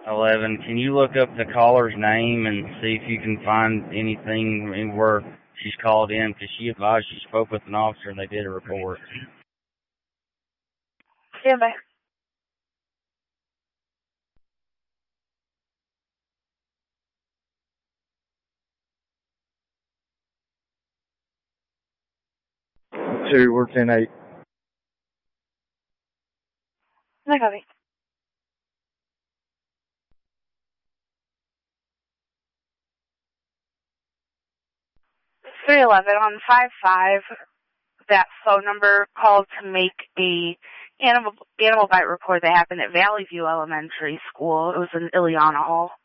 11. Can you look up the caller's name and see if you can find anything where she's called in? Because she advised she spoke with an officer and they did a report. Stand by. We're 10-8. I copy. .311 on 5-5. That phone number called to make a animal bite report that happened at Valley View Elementary School. It was in Ileana Hall.